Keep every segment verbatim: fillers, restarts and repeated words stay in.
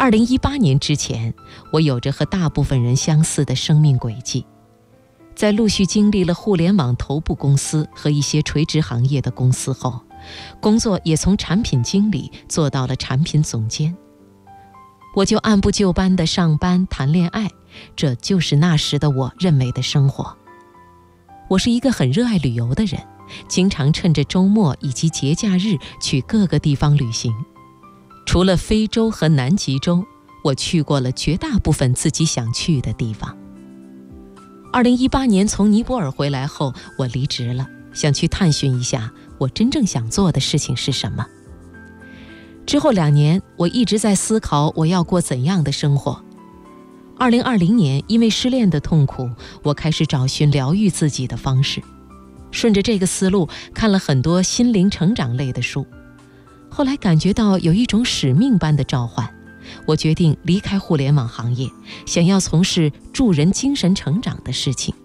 二零一八年之前，我有着和大部分人相似的生命轨迹。在陆续经历了互联网头部公司和一些垂直行业的公司后，工作也从产品经理做到了产品总监。我就按部就班地上班谈恋爱，这就是那时的我认为的生活。我是一个很热爱旅游的人，经常趁着周末以及节假日去各个地方旅行。除了非洲和南极洲，我去过了绝大部分自己想去的地方。二零一八年从尼泊尔回来后，我离职了，想去探寻一下我真正想做的事情是什么。之后两年，我一直在思考我要过怎样的生活。二零二零年，因为失恋的痛苦，我开始找寻疗愈自己的方式。顺着这个思路，看了很多心灵成长类的书。后来感觉到有一种使命般的召唤，我决定离开互联网行业，想要从事助人精神成长的事情。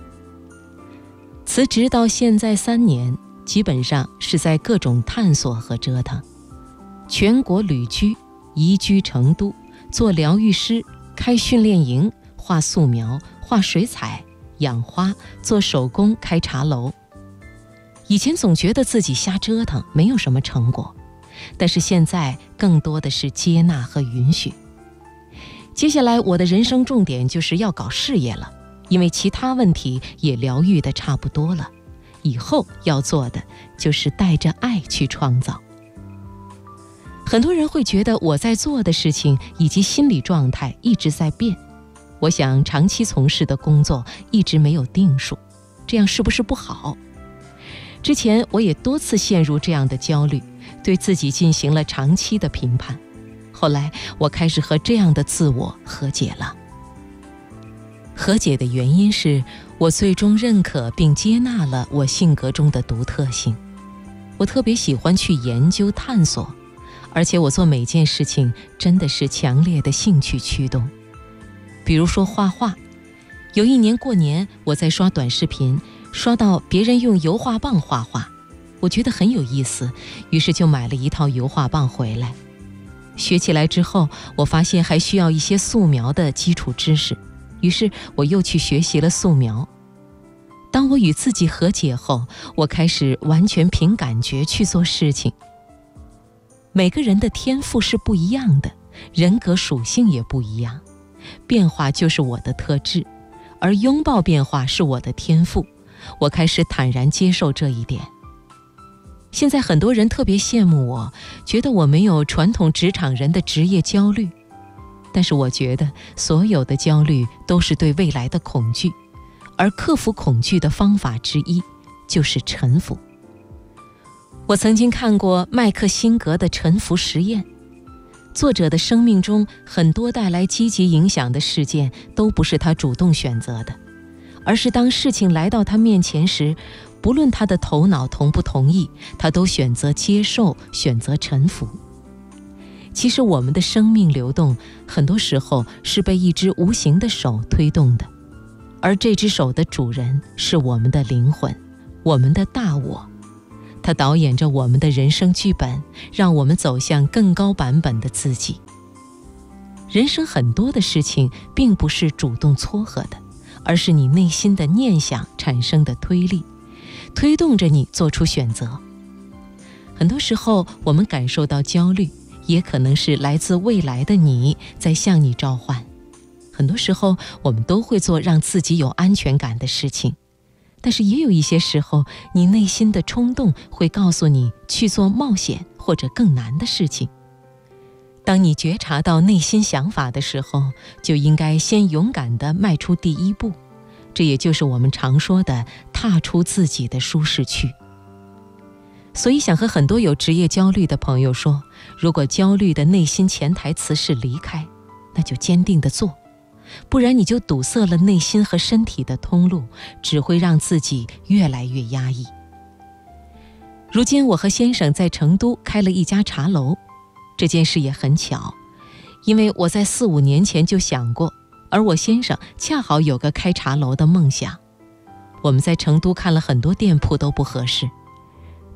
辞职到现在三年，基本上是在各种探索和折腾。全国旅居，移居成都，做疗愈师，开训练营，画素描，画水彩，养花，做手工，开茶楼。以前总觉得自己瞎折腾，没有什么成果，但是现在更多的是接纳和允许。接下来我的人生重点就是要搞事业了，因为其他问题也疗愈得差不多了，以后要做的就是带着爱去创造。很多人会觉得我在做的事情以及心理状态一直在变，我想长期从事的工作一直没有定数，这样是不是不好？之前我也多次陷入这样的焦虑，对自己进行了长期的评判。后来我开始和这样的自我和解了。和解的原因是我最终认可并接纳了我性格中的独特性。我特别喜欢去研究探索，而且我做每件事情真的是强烈的兴趣驱动。比如说画画，有一年过年，我在刷短视频，刷到别人用油画棒画画，我觉得很有意思，于是就买了一套油画棒回来。学起来之后，我发现还需要一些素描的基础知识，于是我又去学习了素描。当我与自己和解后，我开始完全凭感觉去做事情。每个人的天赋是不一样的，人格属性也不一样，变化就是我的特质，而拥抱变化是我的天赋。我开始坦然接受这一点。现在很多人特别羡慕我，觉得我没有传统职场人的职业焦虑，但是我觉得所有的焦虑都是对未来的恐惧，而克服恐惧的方法之一就是臣服。我曾经看过麦克辛格的臣服实验，作者的生命中很多带来积极影响的事件都不是他主动选择的，而是当事情来到他面前时，不论他的头脑同不同意，他都选择接受，选择臣服。其实我们的生命流动很多时候是被一只无形的手推动的，而这只手的主人是我们的灵魂，我们的大我。它导演着我们的人生剧本，让我们走向更高版本的自己。人生很多的事情并不是主动撮合的，而是你内心的念想产生的推力，推动着你做出选择。很多时候我们感受到焦虑，也可能是来自未来的你在向你召唤。很多时候我们都会做让自己有安全感的事情，但是也有一些时候，你内心的冲动会告诉你去做冒险或者更难的事情。当你觉察到内心想法的时候，就应该先勇敢地迈出第一步，这也就是我们常说的踏出自己的舒适区。所以想和很多有职业焦虑的朋友说，如果焦虑的内心潜台词是离开，那就坚定地做，不然你就堵塞了内心和身体的通路，只会让自己越来越压抑。如今我和先生在成都开了一家茶楼，这件事也很巧，因为我在四五年前就想过，而我先生恰好有个开茶楼的梦想。我们在成都看了很多店铺都不合适，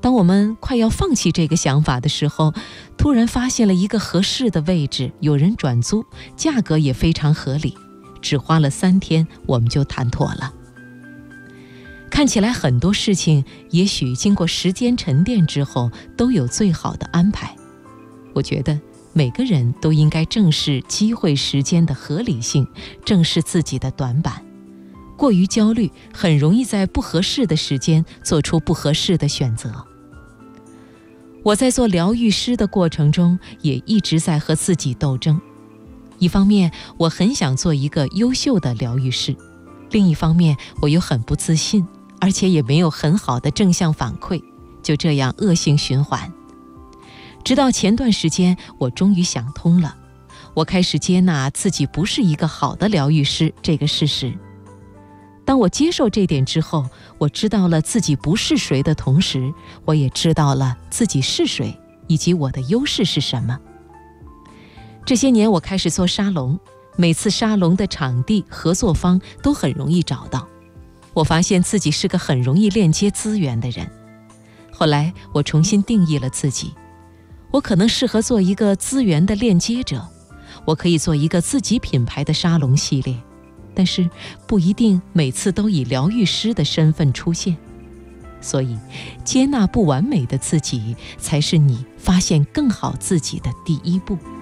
当我们快要放弃这个想法的时候，突然发现了一个合适的位置，有人转租，价格也非常合理，只花了三天我们就谈妥了。看起来很多事情也许经过时间沉淀之后都有最好的安排。我觉得每个人都应该正视机会时间的合理性，正视自己的短板。过于焦虑很容易在不合适的时间做出不合适的选择。我在做疗愈师的过程中也一直在和自己斗争。一方面我很想做一个优秀的疗愈师，另一方面我又很不自信，而且也没有很好的正向反馈，就这样恶性循环。直到前段时间我终于想通了，我开始接纳自己不是一个好的疗愈师这个事实。当我接受这点之后，我知道了自己不是谁的同时，我也知道了自己是谁，以及我的优势是什么。这些年我开始做沙龙，每次沙龙的场地、合作方都很容易找到。我发现自己是个很容易链接资源的人。后来我重新定义了自己，我可能适合做一个资源的链接者，我可以做一个自己品牌的沙龙系列，但是不一定每次都以疗愈师的身份出现。所以接纳不完美的自己，才是你发现更好自己的第一步。